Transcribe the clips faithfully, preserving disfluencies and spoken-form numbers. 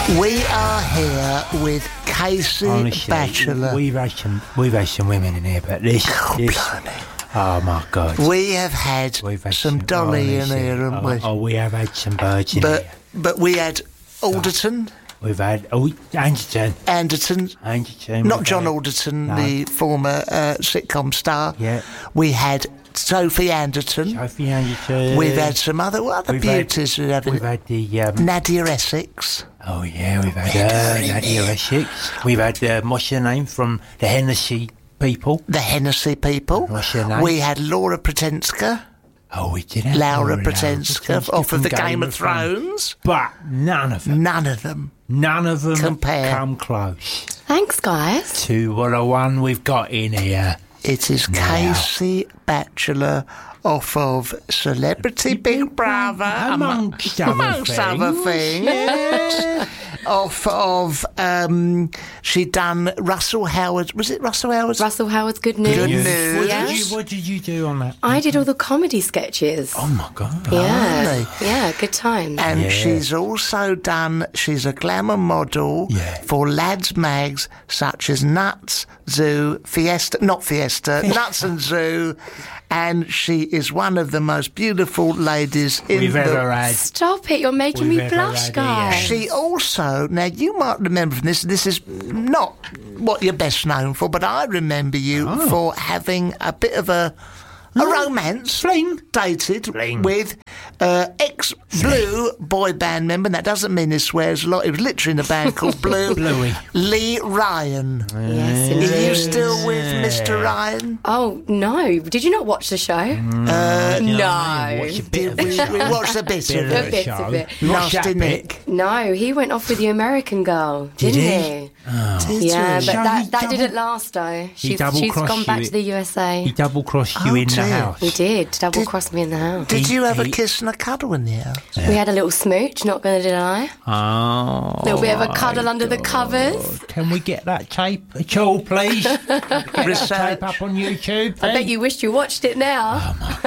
We are here with Casey Honestly, Batchelor. We've had some, we've had some women in here, but this, Oh, this blimey. oh my God, We have had we've had some Dolly in honestly, here, haven't oh, we? Oh, we have had some birds in but here. but we had Alderton, We've had oh Anderton, Anderton, Anderton. not we've John had- Alderton, No. the former uh, sitcom star. Yeah. We had Sophie Anderton. Sophie Anderton. We've had some other what other We've beauties. Had, we have we've had the um, Nadia Essex. oh yeah, we've had We're uh, doing Nadia it. Essex. We've had uh, what's her name from the Hennessy people. The Hennessy people. What's her name? We had Laura Pretenska. Oh, we did have Laura Laura Pretenska Pretenska off from of the Game of Thrones. but none of them, None of them. none of them Compare. come close Thanks, guys. to what the one we've got in here. It is Now. Casey Batchelor off of Celebrity Big Brother, Amongst amo- other amongst other things. things. Off of, um, she done Russell Howard. Was it Russell Howard's? Russell Howard's Good News. Good You- news. What, Yeah. did you, what did you do on that? I did all the comedy sketches. Oh my God. yeah. really? Yeah, good times. And Yeah. she's also done, she's a glamour model Yeah. for lads mags such as Nuts, Zoo, Fiesta, not Fiesta, Nuts and Zoo. And she is one of the most beautiful ladies in We've the ever had. Stop it, you're making We've me ever blush, had, guys. yeah. She also, now you might remember from this, this is not what you're best known for, but I remember you Oh. for having a bit of a, a romance. Fling. Dated Fling. with uh, ex-Blue boy band member, and that doesn't mean he swears a lot, he was literally in a band called Blue. Bluey. Lee Ryan. Yes, Are you indeed. still with Mister Ryan? Oh, no. Did you not watch the show? Uh, no. Watch a bit of Did we, it. we watched a bit Bit of of it. A bit show. of it. You watched Nasty that bit? Nick. No, he went off with the American girl, Did didn't he? he? Did Yeah, you? but So he that, that double- didn't last, though. She's, double she's crossed gone back you. to the U S A. He double crossed you Oh, in the dear. house. He did. Double Did- crossed me in the house. Did He- you have a he- kiss and a cuddle in the house? We had a little smooch, not going to deny. Oh. A little bit of a cuddle under the covers. Can we get that tape at all, please? Get that Research. tape up on YouTube. I bet you wished you watched it now.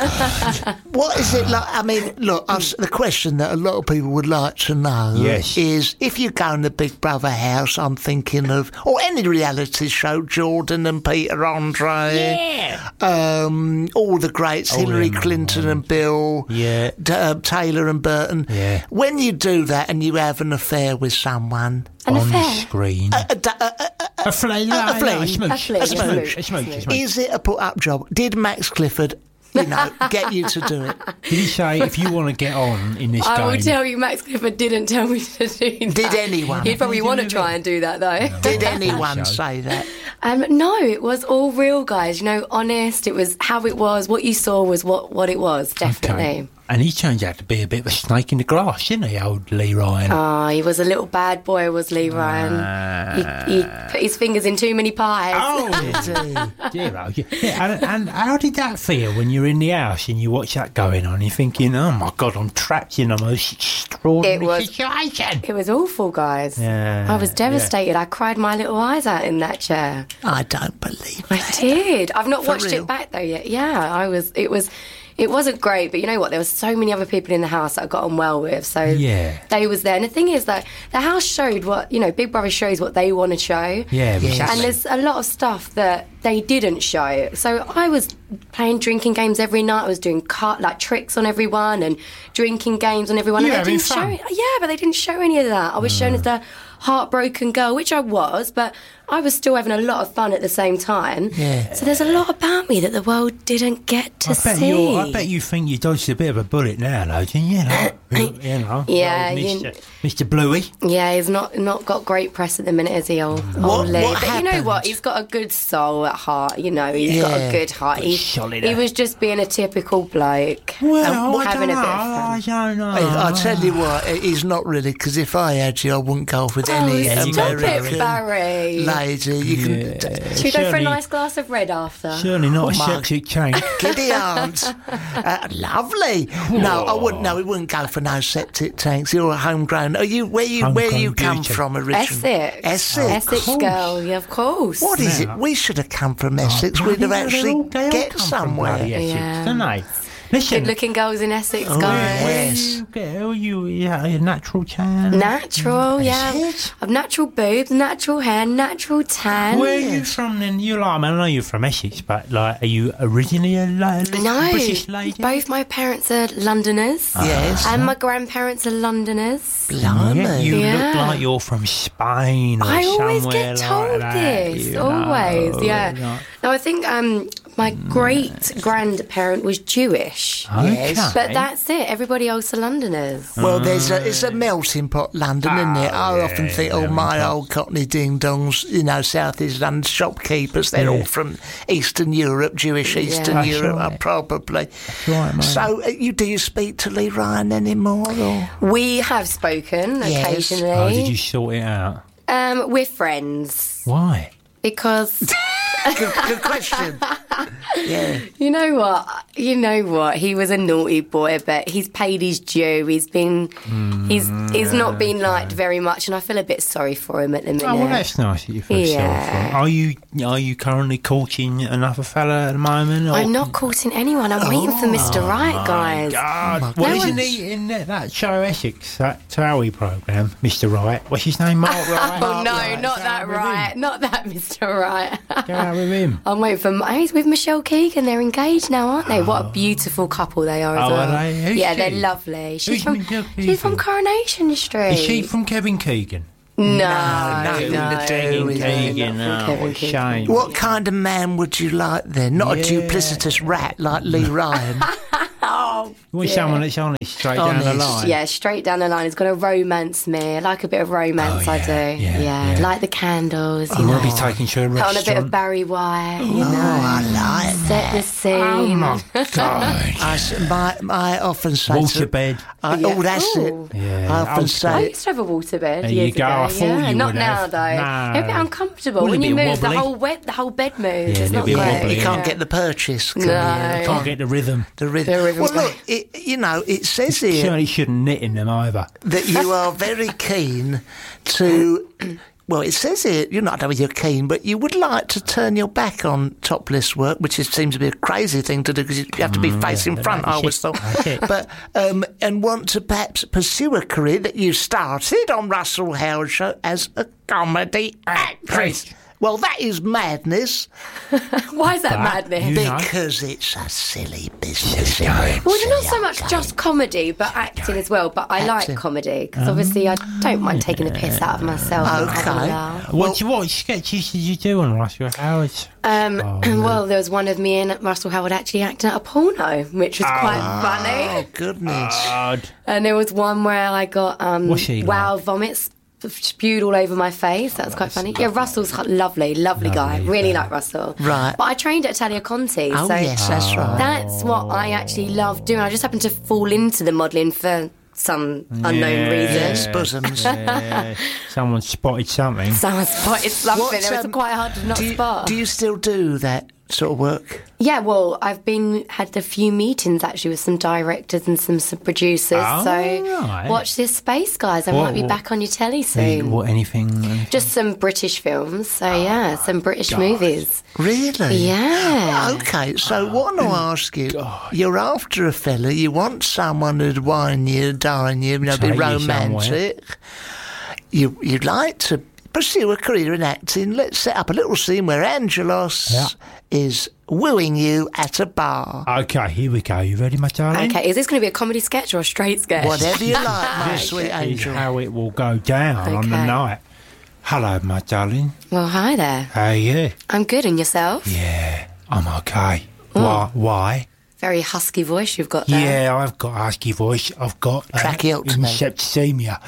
What is it like? I mean, look, I've, s- the question that a lot of people would like to know Yes. is if you go in the Big Brother house, I'm thinking of, or any reality show, Jordan and Peter Andre, Yeah. um, all the greats, Oh, Hillary yeah, Clinton and Bill, Yeah. D- uh, Taylor and Burton. Yeah. When you do that and you have an affair with someone, An on affair. the screen. a, d- a, a, A fling. a fling. A smooch. A fling, A a smooch. smooch. A smooch. A smooch. is it a put-up job? Did Max Clifford, you know, get you to do it? Did he say, if you want to get on in this I game... will tell you, Max Clifford didn't tell me to do that. Did anyone? He'd probably Did want to you try do and do that, though. Did I anyone so. say that? Um, no, it was all real, guys. You know, honest. It was how it was. What you saw was what, what it was, definitely. Okay. And he turns out to be a bit of a snake in the grass, didn't he, old Lee Ryan? Oh, he was a little bad boy, was Lee Ryan. he, he put his fingers in too many pies. Oh, dear, oh, yeah. Yeah, and, and how did that feel when you're in the house and you watch that going on? You're thinking, oh my God, I'm trapped in the most extraordinary It was- situation. It was awful, guys. Yeah, I was yeah. devastated. I cried my little eyes out in that chair. I don't believe I that. did. I've not For watched real? it back though yet. Yeah, I was. It was. It wasn't great, but you know what? There were so many other people in the house that I got on well with, so Yeah. they was there. And the thing is that the house showed what you know. Big Brother shows what they want to show. Yeah, Yes. exactly. And there's a lot of stuff that they didn't show. So I was playing drinking games every night. I was doing cart, like tricks on everyone and drinking games on everyone. You and they having didn't fun? show. Yeah, but they didn't show any of that. I was shown as the heartbroken girl, which I was, but I was still having a lot of fun at the same time. Yeah. So there's a lot about me that the world didn't get to I bet, see. you, I bet you think you dodged a bit of a bullet now, though, didn't you? Like, you know, Yeah, old you- Mister Mister Bluey. Yeah, he's not not got great press at the minute, is he, old, What- old Lee? what But you know happened? what? He's got a good soul at heart. You know, he's got Yeah. a good heart. He, Solid, he eh? was just being a typical bloke. Well, and I having don't a know. bit of fun. I don't know. I, I tell you what, he's not really, because if I had you, I wouldn't go off with any oh, stop American it, Barry. lady. You can. Yeah. Should we go for a Surely- nice glass of red after? Certainly not Oh, a my- septic tank. Giddy aunt. Uh, lovely. No, I wouldn't. No, we wouldn't go for no septic tanks. You're a homegrown. Are you? Where you? where Homegrown you come beauty. from originally? Essex. Essex. Essex course. girl, yeah, of course. What is Now- it? We should have come from Essex. Oh, We'd have bloody hell, actually they all- they all get come from somewhere. bloody Essex, Yeah. don't they? Listen, Good-looking girls in Essex, Oh, guys. yes. Where are you? Yeah, a natural tan. Natural, yeah. it? I've natural boobs, natural hair, natural tan. Where are you from then? You like, I, mean, I know you're from Essex, but like, are you originally a, like, a No, British lady? both my parents are Londoners. Yes. And my grandparents are Londoners. Blimey. Yeah, you Yeah. look like you're from Spain or I always somewhere get told like that, this. you Always, know, yeah. like- No, I think um, my great grandparent was Jewish. Okay. But that's it. Everybody else are Londoners. Well, there's a, it's a melting pot, London, isn't it? I Oh, often yeah, think, oh, melting my pot. old Cockney ding-dongs, you know, South East London shopkeepers, they're all Yeah. from Eastern Europe, Jewish Eastern That's Europe, right. uh, probably. right, mate. So, uh, you do you speak to Lee Ryan anymore? Or? We have spoken Yes. occasionally. Oh, did you sort it out? Um, we're friends Why? because Good, good question. Yeah. you know what, you know what. He was a naughty boy, but he's paid his due. He's been, he's he's not been liked very much, and I feel a bit sorry for him at the minute. Oh, well, that's nice that you feel sorry for Yeah. him. Are you are you currently courting another fella at the moment? Or? I'm not courting anyone. I'm waiting for Mister Right, guys. God, Oh, what my isn't goodness. he in that, that show Essex, that Towie programme, Mister Wright? What's his name, Mark Wright? Oh no, Right, not go that out with right, him. not that Mister Right. Go out with him. I'm waiting for. Oh, he's with Michelle Keegan. They're engaged now, aren't they? What a beautiful couple they are. As Oh, well. are they? Who's yeah, she? they're lovely. She's Who's from. Michelle She's from Keegan? Coronation Street. Is she from Kevin Keegan? No, nothing no. to do with it. Keegan, not oh, from Kevin what a Keegan. shame. What kind of man would you like then? Not a Yeah. duplicitous rat like Lee Ryan. Oh, You want dear. someone that's honest, straight down the Honest. line? Yeah, straight down the line. It's going to romance me. I like a bit of romance. Oh, I yeah, do. yeah, Yeah, yeah. like the candles. You You know, want to be taken to a put on a bit of restaurant? Barry White. You Oh, know, I like set the that. scene. Oh, my God. I, s- my, I often say Water to, bed. I, Yeah. Oh, that's Ooh. it. Yeah. I often Oh, I say, used to have a waterbed There years you go, ago. I thought yeah, you not would now have. though. No. They're a bit uncomfortable Wouldn't when it you be move. The wobbly? whole wet, the whole bed moves. Yeah, it's it'd not be great. wobbly, you can't yeah. get the purchase. Can No. you? Can't get the rhythm. The rhythm. The rhythm. Well, look, it, you know, it says here Certainly shouldn't knit in them either. that you are very keen to. Well, it says here, you're not, I don't know whether you're keen, but you would like to turn your back on topless work, which is, seems to be a crazy thing to do because you have to be facing yeah, front, I that's always it, thought. that's it. But, um, and want to perhaps pursue a career that you started on Russell Howard Show as a comedy actress. Well, that is madness Why is that But madness? you know- because it's a silly business. Silly game. Well, it's not Silly so old much game. just comedy, but acting as well. But I Acting. like comedy because obviously I don't mind taking the piss out of myself. and having a Okay. laugh. What, what sketches did you do on Russell Howard? Um, Oh, well, there was one of me and Russell Howard actually acting out a porno, which was quite funny. Oh, goodness. God. And there was one where I got um, What's he wow like? vomits spewed all over my face. That was quite funny. Yeah, Russell's h- lovely, lovely, guy. Lovely, Really yeah. like Russell. Right. But I trained at Talia Conti. Oh, so yes, that's right. That's what I actually love doing. I just happened to fall into the modelling for some unknown Yeah. reason. Yes, bosoms. Yeah, someone spotted something. Someone spotted something. What, It was um, quite hard to not Do you, spot. do you still do that sort of work? Yeah, well, I've been had a few meetings actually with some directors and some, some producers. Oh, so right. watch this space, guys. I What- might be what- back on your telly Any- soon. What, anything? anything? Just some British films. So yeah, some British movies. Really? Yeah. Okay, so what I want to ask you, you're after a fella, you want someone who'd wine you, dine you, you know, be Take you romantic. You, you'd like to pursue a career in acting. Let's set up a little scene where Angelos Yeah. is wooing you at a bar. Okay, here we go. You ready, my darling? Okay, is this going to be a comedy sketch or a straight sketch? Whatever you like, my This sweet is angel. how it will go down on the Okay. night. Hello, my darling. Well, hi there. How are you? I'm good, and yourself? Yeah, I'm okay. Why? Why? Very husky voice you've got there. Yeah, I've got a husky voice. I've got uh, Tracheotomy. septicemia.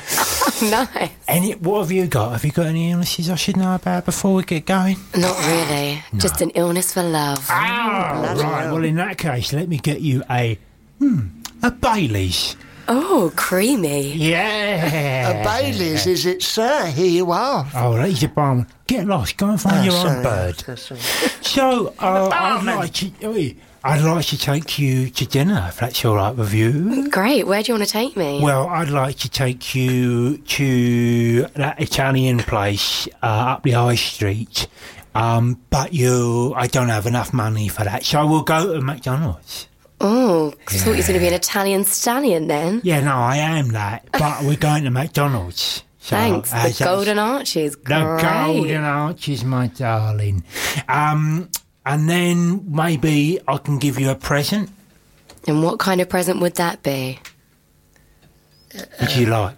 Nice. Any? What have you got? Have you got any illnesses I should know about before we get going? Not really. Just an illness for love. Ah, right. Well, in that case, let me get you a hmm, a Bailey's. Oh, creamy. Yeah. A Bailey's, is it, sir? Here you are. Oh, there's your barman. Get lost. Go and find Oh, your sorry. own bird. So sorry. So, uh, I'd like to. oi, I'd like to take you to dinner, if that's all right with you. Great. Where do you want to take me? Well, I'd like to take you to that Italian place uh, up the high street, um, but you, I don't have enough money for that, so we'll go to McDonald's. Oh, I thought you was going to be an Italian stallion then. Yeah, no, I am that. But we're going to McDonald's. So, Thanks. uh, The so- Golden Arches. The Great. Golden Arches, my darling. Um, and then maybe I can give you a present. And what kind of present would that be? Would you like?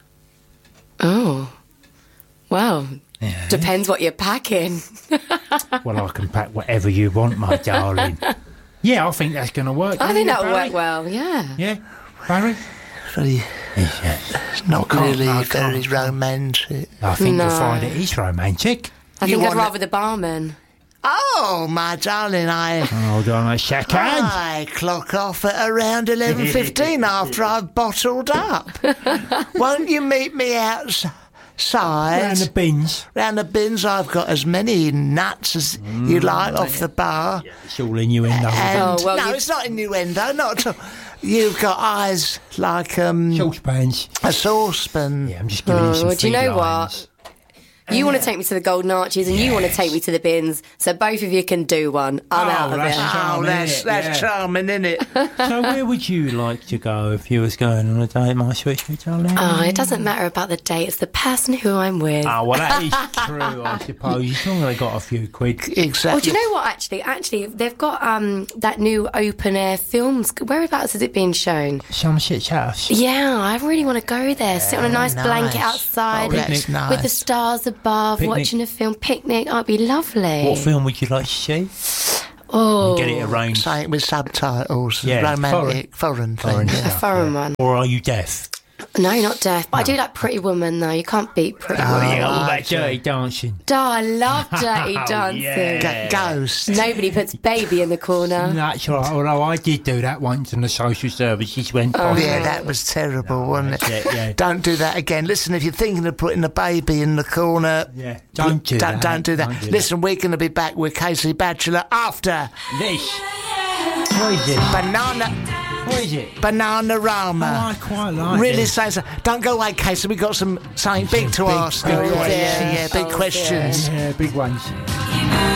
Oh. Well, Yeah. depends what you're packing. Well, I can pack whatever you want, my darling. Yeah, I think that's going to work. I don't think you, that'll Barry? work well, yeah. Yeah, Barry? Very, Yeah. not can't- really I very can't. romantic. I think you'll No. find it is romantic. I You think I'd wanna- rather the barman. Oh, my darling, I... Hold on a second. I clock off at around eleven fifteen after I've bottled up. Won't you meet me outside? Around the bins. Round the bins, I've got as many nuts as you like off the bar. It's all innuendo. And Oh, well, no, you- it's not innuendo, not at all. You've got eyes like um, Saucepans. a saucepan. Yeah, I'm just giving you Oh, some well, do you know felines. what? You want to take me to the Golden Arches and you want to take me to the bins, so both of you can do one. I'm Oh, out of that's it. Oh, charming, that's innit? that's Yeah. charming, isn't it? So where would you like to go if you was going on a date, my sweet, sweet darling? Oh, it doesn't matter about the date, it's the person who I'm with. Oh, well, that is true, I suppose. As long as they got a few quid. Exactly. Oh, do you know what, actually? Actually, they've got um that new open-air films. Whereabouts is it being shown? Somerset's house. Yeah, I really want to go there. Sit on a nice nice. blanket outside Oh, that's nice. with the stars above, Picnic. watching a film. Picnic, oh, it'd be lovely. What film would you like to see? Oh, Get it arranged. Something with subtitles, Yeah, romantic, foreign, Foreign thing. a Yeah. foreign one. Or are you deaf? No, not deaf. But I do like Pretty Woman, though. You can't beat Pretty Oh, Woman. Yeah, all right, that dirty dancing. Oh, I love Dirty Oh, Dancing. yeah. Go- Ghost. Nobody puts Baby in the corner. That's right. Although I did do that once and the social services went by. Yeah, that was terrible, wasn't it? that's it, yeah. Don't do that again. Listen, if you're thinking of putting a baby in the corner, Yeah, don't do don't, that. Don't do that. Don't do that. Listen, we're going to be back with Casey Batchelor after This. What is it? Banana What is it? Bananarama. Oh, I quite like Really it. saying so. Don't go away, Casey. We've got some something big to big- ask. big you. questions. Yeah, yeah, big Oh, questions. Yeah, big ones.